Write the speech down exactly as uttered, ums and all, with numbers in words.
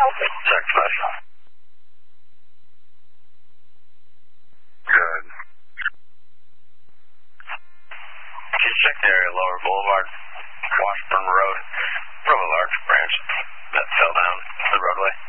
Check flash. Good. Can you check the area Lower Boulevard, Washburn Road, from a large branch that fell down the roadway?